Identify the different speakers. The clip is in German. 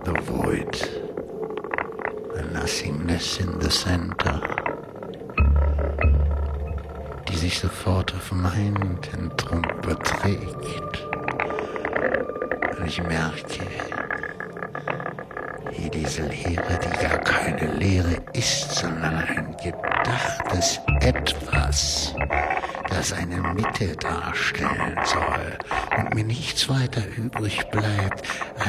Speaker 1: the void, the nothingness in the center, die sich sofort auf mein Zentrum überträgt. Und ich merke, wie diese Leere, die gar keine Leere ist, sondern ein gedachtes Etwas, das eine Mitte darstellen soll und mir nichts weiter übrig bleibt,